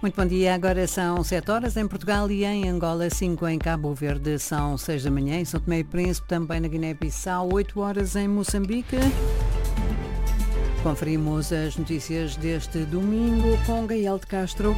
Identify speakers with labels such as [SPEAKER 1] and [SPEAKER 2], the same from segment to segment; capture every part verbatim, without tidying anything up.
[SPEAKER 1] Muito bom dia, agora são sete horas em Portugal e em Angola, cinco em Cabo Verde, são seis da manhã, em São Tomé e Príncipe, também na Guiné-Bissau, oito horas em Moçambique. Conferimos as notícias deste domingo com Gael de Castro.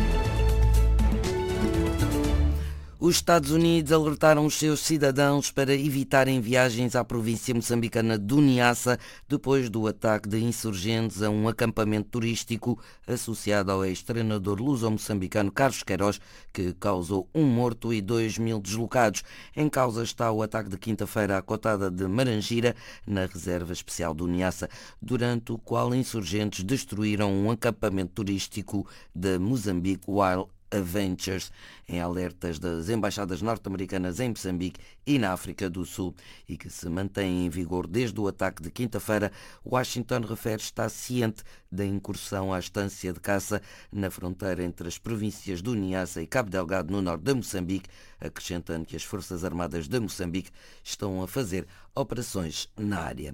[SPEAKER 2] Os Estados Unidos alertaram os seus cidadãos para evitarem viagens à província moçambicana do Niassa depois do ataque de insurgentes a um acampamento turístico associado ao ex-treinador luso-moçambicano Carlos Queiroz, que causou um morto e dois mil deslocados. Em causa está o ataque de quinta-feira à cotada de Marangira, na reserva especial do Niassa, durante o qual insurgentes destruíram um acampamento turístico de Moçambique Wild Adventures, em alertas das embaixadas norte-americanas em Moçambique e na África do Sul, e que se mantém em vigor desde o ataque de quinta-feira. Washington refere estar ciente da incursão à estância de caça na fronteira entre as províncias do Niassa e Cabo Delgado, no norte de Moçambique, acrescentando que as Forças Armadas de Moçambique estão a fazer operações na área.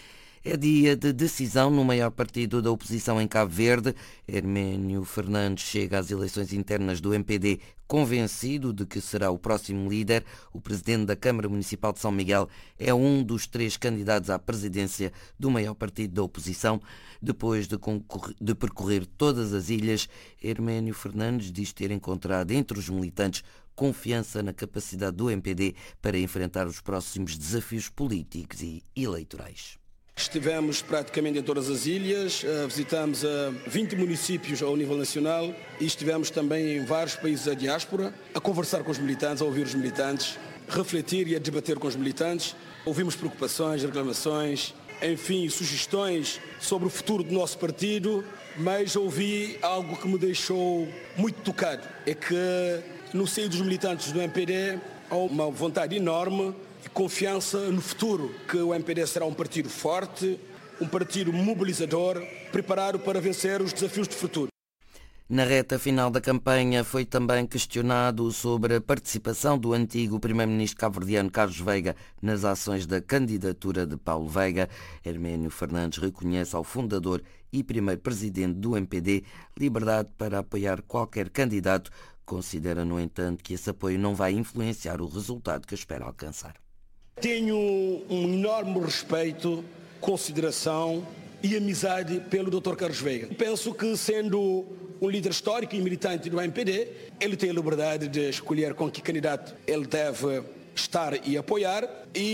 [SPEAKER 2] É dia de decisão no maior partido da oposição em Cabo Verde. Herménio Fernandes chega às eleições internas do M P D convencido de que será o próximo líder. O presidente da Câmara Municipal de São Miguel é um dos três candidatos à presidência do maior partido da oposição. Depois de, de percorrer todas as ilhas, Herménio Fernandes diz ter encontrado entre os militantes confiança na capacidade do M P D para enfrentar os próximos desafios políticos e eleitorais.
[SPEAKER 3] Estivemos praticamente em todas as ilhas, visitamos vinte municípios ao nível nacional e estivemos também em vários países da diáspora a conversar com os militantes, a ouvir os militantes, refletir e a debater com os militantes. Ouvimos preocupações, reclamações, enfim, sugestões sobre o futuro do nosso partido, mas ouvi algo que me deixou muito tocado. É que no seio dos militantes do M P D há uma vontade enorme e confiança no futuro, que o M P D será um partido forte, um partido mobilizador, preparado para vencer os desafios do futuro.
[SPEAKER 2] Na reta final da campanha foi também questionado sobre a participação do antigo primeiro-ministro cabo-verdiano Carlos Veiga nas ações da candidatura de Paulo Veiga. Herménio Fernandes reconhece ao fundador e primeiro presidente do M P D liberdade para apoiar qualquer candidato. Considera, no entanto, que esse apoio não vai influenciar o resultado que espera alcançar.
[SPEAKER 3] Tenho um enorme respeito, consideração e amizade pelo doutor Carlos Veiga. Penso que, sendo um líder histórico e militante do M P D, ele tem a liberdade de escolher com que candidato ele deve estar e apoiar,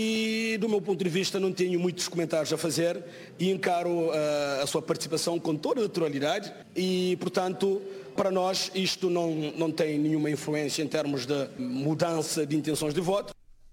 [SPEAKER 3] e do meu ponto de vista não tenho muitos comentários a fazer e encaro uh, a sua participação com toda a naturalidade e, portanto, para nós isto não, não tem nenhuma influência em termos de mudança de intenções de voto.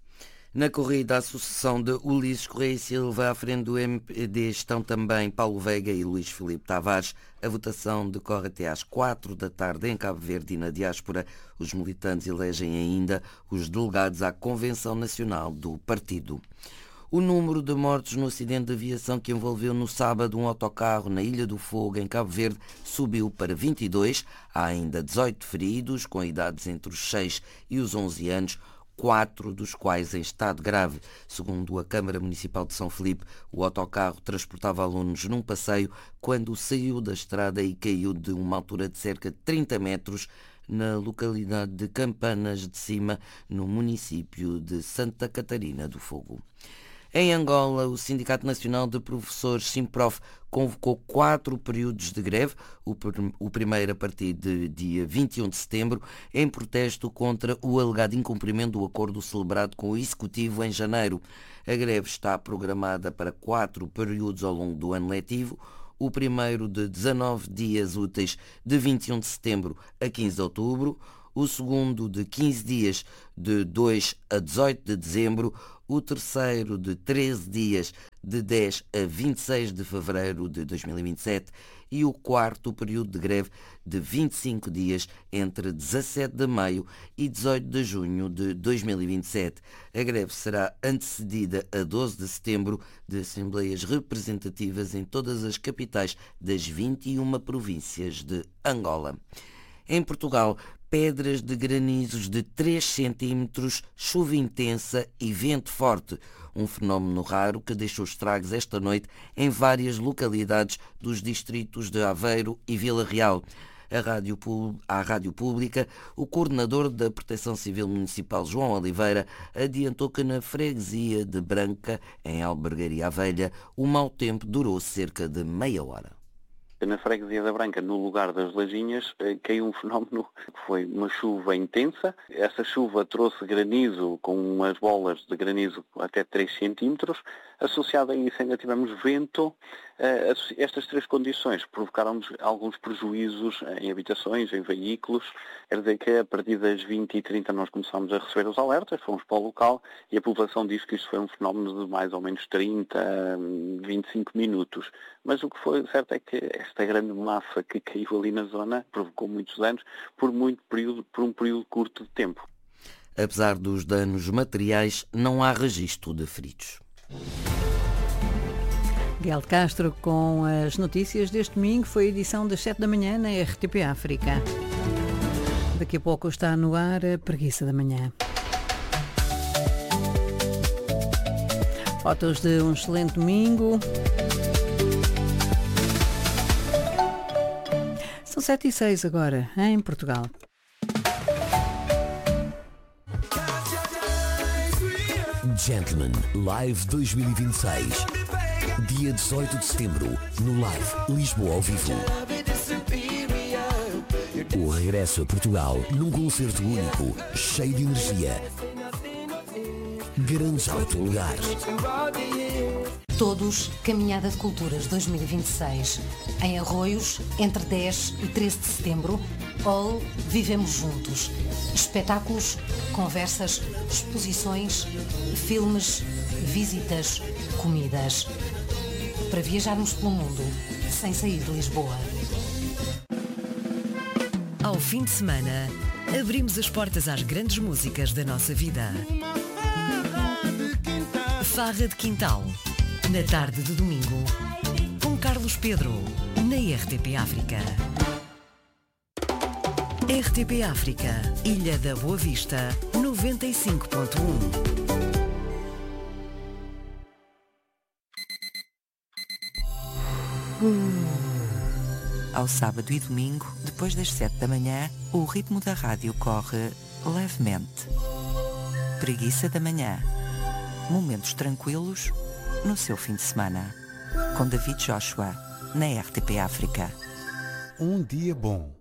[SPEAKER 2] Na corrida à sucessão de Ulisses Correia e Silva, à frente do M P D estão também Paulo Veiga e Luís Filipe Tavares. A votação decorre até às quatro da tarde em Cabo Verde e na diáspora. Os militantes elegem ainda os delegados à Convenção Nacional do partido. O número de mortos no acidente de aviação que envolveu no sábado um autocarro na Ilha do Fogo, em Cabo Verde, subiu para vinte e dois. Há ainda dezoito feridos, com idades entre os seis e os onze anos, quatro dos quais em estado grave. Segundo a Câmara Municipal de São Filipe, o autocarro transportava alunos num passeio quando saiu da estrada e caiu de uma altura de cerca de trinta metros na localidade de Campanas de Cima, no município de Santa Catarina do Fogo. Em Angola, o Sindicato Nacional de Professores, Simprof, convocou quatro períodos de greve, o, pr- o primeiro a partir de dia vinte e um de setembro, em protesto contra o alegado incumprimento do acordo celebrado com o Executivo em janeiro. A greve está programada para quatro períodos ao longo do ano letivo, o primeiro de dezanove dias úteis de vinte e um de setembro a quinze de outubro, o segundo de quinze dias de dois a dezoito de dezembro, o terceiro de treze dias de dez a vinte e seis de fevereiro de dois mil e vinte e sete e o quarto período de greve de vinte e cinco dias entre dezassete de maio e dezoito de junho de dois mil e vinte e sete. A greve será antecedida a doze de setembro de assembleias representativas em todas as capitais das vinte e uma províncias de Angola. Em Portugal, pedras de granizos de três centímetros, chuva intensa e vento forte. Um fenómeno raro que deixou estragos esta noite em várias localidades dos distritos de Aveiro e Vila Real. a rádio, à Rádio Pública, o coordenador da Proteção Civil Municipal, João Oliveira, adiantou que na freguesia de Branca, em Albergaria Velha, o mau tempo durou cerca de meia hora.
[SPEAKER 4] Na freguesia da Branca, no lugar das Lajinhas, caiu um fenómeno que foi uma chuva intensa. Essa chuva trouxe granizo, com umas bolas de granizo até três centímetros. Associado a isso ainda tivemos vento. Estas três condições provocaram-nos alguns prejuízos em habitações, em veículos. Quer dizer que a partir das vinte e trinta nós começámos a receber os alertas, fomos para o local e a população disse que isto foi um fenómeno de mais ou menos trinta, vinte e cinco minutos. Mas o que foi certo é que esta grande massa que caiu ali na zona provocou muitos danos por, muito período, por um período curto de tempo.
[SPEAKER 2] Apesar dos danos materiais, não há registro de feridos.
[SPEAKER 1] Miguel Castro com as notícias deste domingo. Foi a edição das sete da manhã na R T P África. Daqui a pouco está no ar a Preguiça da Manhã. Fotos de um excelente domingo. São sete e seis agora, em Portugal.
[SPEAKER 5] Gentleman Live dois mil e vinte e seis. Dia dezoito de setembro, no Live Lisboa ao vivo. O regresso a Portugal num concerto único, cheio de energia. Grandes autolugares.
[SPEAKER 6] Todos Caminhada de Culturas dois mil e vinte e seis. Em Arroios, entre dez e treze de setembro, All Vivemos Juntos. Espetáculos, conversas, exposições, filmes, visitas, comidas. Para viajarmos pelo mundo, sem sair de Lisboa.
[SPEAKER 7] Ao fim de semana, abrimos as portas às grandes músicas da nossa vida. Farra de Quintal, na tarde de domingo, com Carlos Pedro, na R T P África. R T P África, Ilha da Boa Vista, noventa e cinco ponto um.
[SPEAKER 8] Ao sábado e domingo, depois das sete da manhã, o ritmo da rádio corre levemente. Preguiça da Manhã. Momentos tranquilos no seu fim de semana. Com David Joshua, na R T P África.
[SPEAKER 9] Um dia bom.